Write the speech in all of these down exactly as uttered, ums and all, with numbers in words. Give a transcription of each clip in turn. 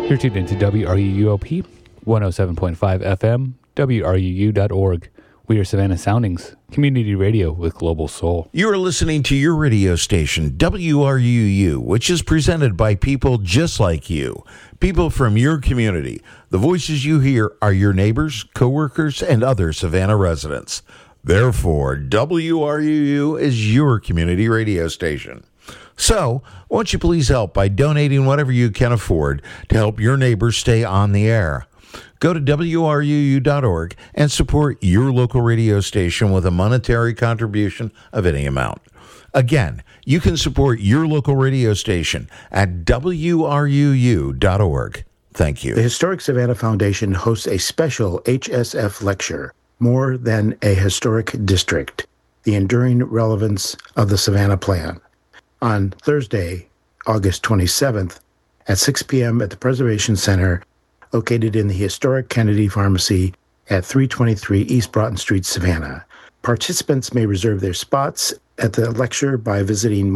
You're tuned into W R U U O P, one oh seven point five F M, W R U U dot org. We are Savannah Soundings, community radio with global soul. You are listening to your radio station, W R U U, which is presented by people just like you, people from your community. The voices you hear are your neighbors, coworkers, and other Savannah residents. Therefore, W R U U is your community radio station. So, won't you please help by donating whatever you can afford to help your neighbors stay on the air? Go to W R U U dot org and support your local radio station with a monetary contribution of any amount. Again, you can support your local radio station at W R U U dot org. Thank you. The Historic Savannah Foundation hosts a special H S F lecture, More Than a Historic District, The Enduring Relevance of the Savannah Plan, on Thursday, August twenty-seventh at six p.m. at the Preservation Center, located in the historic Kennedy Pharmacy at three twenty-three East Broughton Street, Savannah. Participants may reserve their spots at the lecture by visiting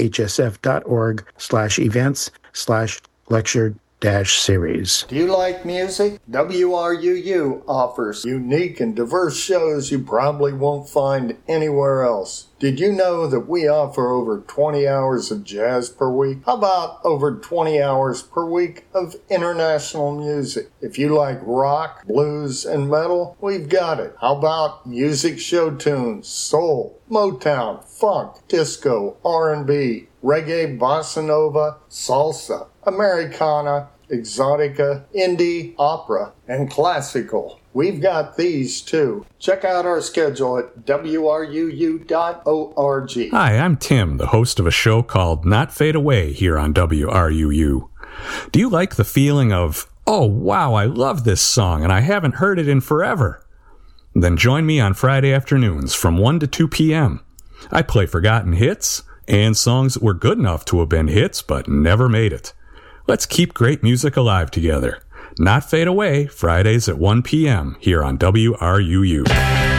myhsf.org slash events slash lecture dash series. Do you like music? W R U U offers unique and diverse shows you probably won't find anywhere else. Did you know that we offer over twenty hours of jazz per week? How about over twenty hours per week of international music? If you like rock, blues, and metal, we've got it. How about music show tunes, soul, Motown, funk, disco, R and B, reggae, bossa nova, salsa, Americana, exotica, indie, opera, and classical? We've got these too. Check out our schedule at W R U U dot org. Hi, I'm Tim, the host of a show called Not Fade Away here on W R U U. Do you like the feeling of, oh wow, I love this song and I haven't heard it in forever? Then join me on Friday afternoons from one to two p.m. I play forgotten hits and songs that were good enough to have been hits but never made it. Let's keep great music alive together. Not Fade Away, Fridays at one p.m. here on W R U U.